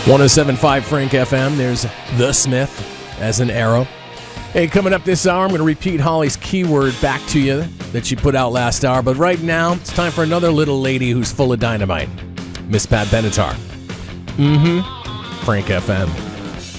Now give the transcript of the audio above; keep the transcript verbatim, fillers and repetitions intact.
one oh seven point five Frank F M. There's The Smith as an arrow. Hey, coming up this hour, I'm going to repeat Holly's keyword back to you that she put out last hour. But right now, it's time for another little lady who's full of dynamite. Miss Pat Benatar. Mm-hmm. Frank F M.